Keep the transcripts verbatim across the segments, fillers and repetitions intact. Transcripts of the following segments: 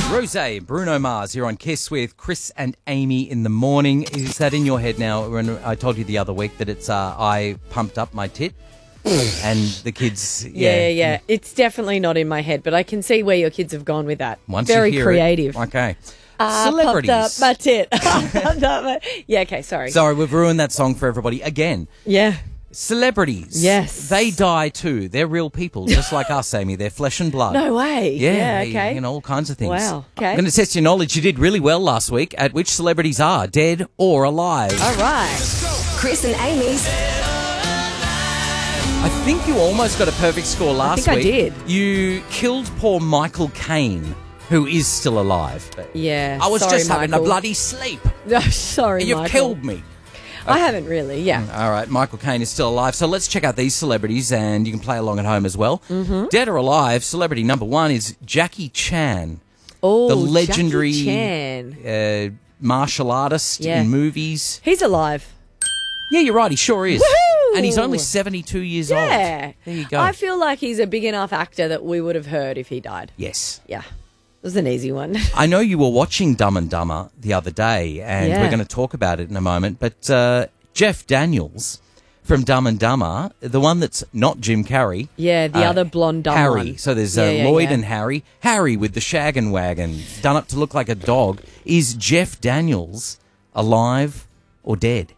Rosé, Bruno Mars, you're on Kiss with Chris and Amy in the morning. Is that in your head now? When I told you the other week that it's uh, I pumped up my tit and the kids... Yeah. Yeah, yeah, yeah. It's definitely not in my head, but I can see where your kids have gone with that. Once Very you hear creative. It, okay. Uh, Celebrities. Pumped up my tit. Pumped up my... Yeah, okay, sorry. Sorry, we've ruined that song for everybody again. Yeah. Celebrities. Yes. They die too. They're real people, just like us, Amy. They're flesh and blood. No way. Yeah, Yeah, okay. You know, all kinds of things. Wow, okay. I'm going to test your knowledge. You did really well last week at which celebrities are dead or alive. All right. Chris and Amy's. I think you almost got a perfect score last think I week. did. You killed poor Michael Caine, who is still alive. But Yeah, I was sorry, just having a Michael. bloody sleep. No, sorry, You've Michael. killed me. I haven't really, yeah. All right, Michael Caine is still alive. So let's check out these celebrities, and you can play along at home as well. Mm-hmm. Dead or alive, celebrity number one is Jackie Chan, Oh, the legendary Jackie Chan. uh, martial artist Yeah. in movies. He's alive. Yeah, you're right. He sure is. Woohoo! And he's only seventy-two years old. Yeah. There you go. I feel like he's a big enough actor that we would have heard if he died. Yes. Yeah. It was an easy one. I know you were watching Dumb and Dumber the other day, and Yeah. we're going to talk about it in a moment, but uh, Jeff Daniels from Dumb and Dumber, the one that's not Jim Carrey. Yeah, the uh, other blonde dumb Harry. one. So there's uh, Yeah, yeah, Lloyd yeah. and Harry. Harry with the shag and wagon, done up to look like a dog. Is Jeff Daniels alive or dead?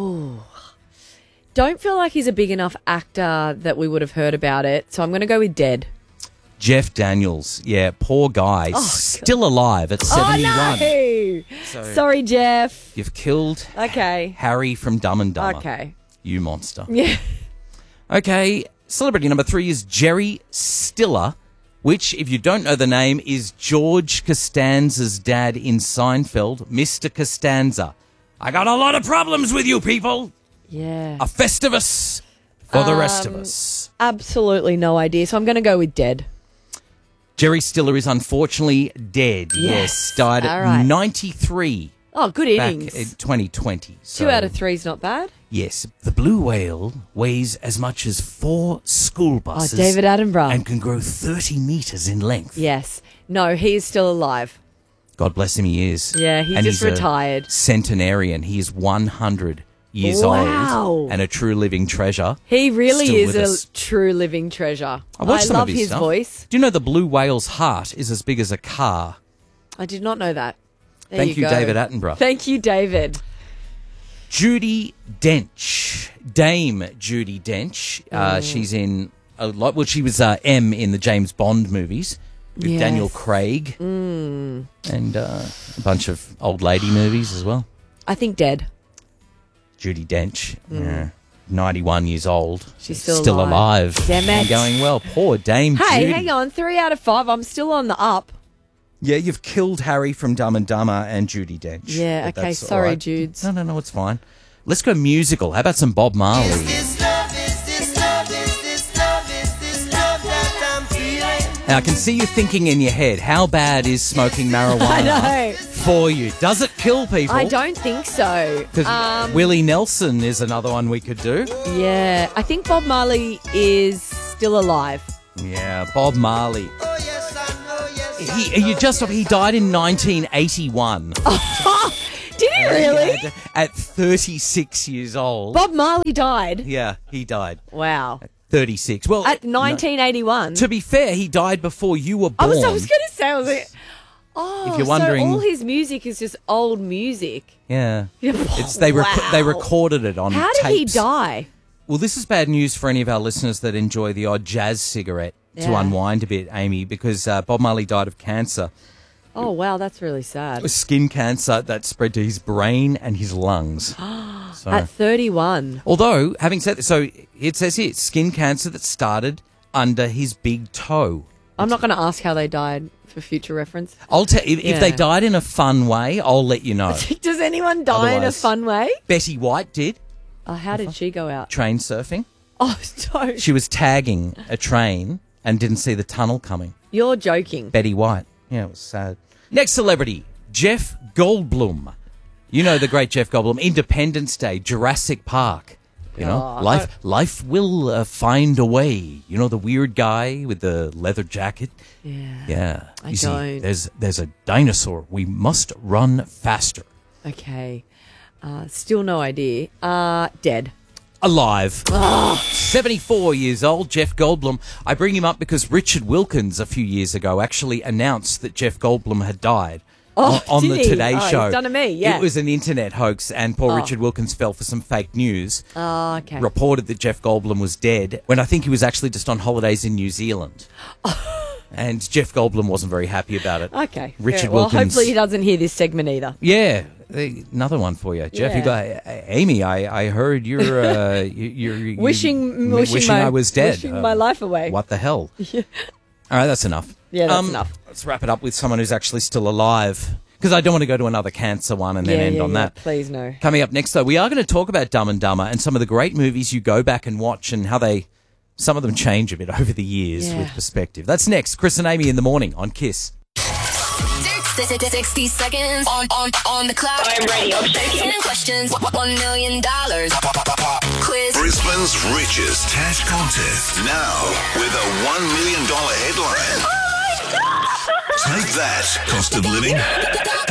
Don't feel like he's a big enough actor that we would have heard about it, so I'm going to go with dead. Jeff Daniels, yeah, poor guy, still alive at seventy-one. Oh, no! So Sorry, Jeff. you've killed Okay. Harry from Dumb and Dumber. Okay. You monster. Yeah. Okay, celebrity number three is Jerry Stiller, which, if you don't know the name, is George Costanza's dad in Seinfeld, Mister Costanza. I got a lot of problems with you people. Yeah. A Festivus for the rest of Um, us. Absolutely no idea, so I'm going to go with dead. Jerry Stiller is unfortunately dead. Yes, died at All right. ninety-three Oh, good back innings. in twenty twenty. So, Two out of three is not bad. yes, the blue whale weighs as much as four school Oh, buses. David Attenborough. and can grow thirty metres in length. Yes. No, he is still alive. God bless him, he is. Yeah, he And just he's a retired. centenarian. He is one hundred years Wow. old and a true living treasure. He really Still is with a us. true living treasure. I watched some love of his, his stuff. voice. Do you know the blue whale's heart is as big as a car? I did not know that. There Thank you, go. David Attenborough. Thank you, David. Judi Dench, Dame Judi Dench. Mm. Uh, she's in a lot. Well, she was uh, M in the James Bond movies with Yes. Daniel Craig Mm. and uh, a bunch of old lady movies as well. I think dead. Judi Dench, yeah, ninety-one years old. She's still alive. alive. Damn it. And going well. Poor Dame Hey, Judi. hang on. Three out of five. I'm still on the up. Yeah, you've killed Harry from Dumb and Dumber and Judi Dench. Yeah, But okay, that's all sorry, right. Judes. No, no, no, it's fine. Let's go musical. How about some Bob Marley? Now, I can see you thinking in your head, how bad is smoking marijuana I know. for you? Does it kill people? I don't think so. 'Cause Um, Willie Nelson is another one we could do. yeah, I think Bob Marley is still alive. Yeah, Bob Marley. He, you just he died in nineteen eighty-one. Did he really? At, at thirty-six years old. Bob Marley died. Yeah, he died. Wow. thirty-six. Well, At no- nineteen eighty-one. to be fair, he died before you were I born. was, I was going to say, I was like, oh, If you're wondering- so all his music is just old music. Yeah, it's they rec- Wow. they recorded it on. How did he tapes. die? Well, this is bad news for any of our listeners that enjoy the odd jazz cigarette to Yeah. unwind a bit, Amy, because uh, Bob Marley died of cancer. Oh, wow, that's really sad. Skin cancer that spread to his brain and his lungs. So, At thirty-one. although, having said that, so it says here, skin cancer that started under his big toe. I'm not going to ask how they died for future reference. I'll tell if, if they Yeah. died in a fun way, I'll let you know. Does anyone die in a Otherwise- fun way? Betty White did Oh, how did she go out? train surfing. Oh, don't. She was tagging a train and didn't see the tunnel coming. You're joking. Betty White. Yeah, it was sad. Next celebrity, Jeff Goldblum. You know the great Jeff Goldblum. Independence Day, Jurassic Park. You know, Oh, life life will uh, find a way. You know, the weird guy with the leather jacket. Yeah. Yeah. I you see, don't. there's there's a dinosaur. We must run faster. Okay. Uh, still no idea. Uh, dead. Alive. seventy-four years old, Jeff Goldblum. I bring him up because Richard Wilkins a few years ago actually announced that Jeff Goldblum had died. Oh, on did the he? Today Oh, he's Show. done to me, yeah. It was an internet hoax, and poor Oh. Richard Wilkins fell for some fake news. Oh, okay. Reported that Jeff Goldblum was dead when I think he was actually just on holidays in New Zealand. And Jeff Goldblum wasn't very happy about it. Okay. Richard fair. Well, Wilkins. hopefully he doesn't hear this segment either. Yeah, eh, another one for you, Jeff. You Yeah. got Amy. I, I heard you're uh, you- you're you- Wishing- you- wishing my- I was dead. wishing my life away. What the hell? All right, that's enough. Yeah, that's Um, enough. Let's wrap it up with someone who's actually still alive, because I don't want to go to another cancer one and then yeah, end yeah, on yeah. that. Please no. Coming up next, though, we are going to talk about Dumb and Dumber and some of the great movies you go back and watch and how they, some of them change a bit over the years Yeah. with perspective. That's next. Chris and Amy in the morning on Kiss. sixty seconds on, on, on the clock. I'm ready. I'm shaking. ten questions, one million dollars. Quiz. Brisbane's richest cash contest. Now with a one million dollars headline. Take that, cost of living.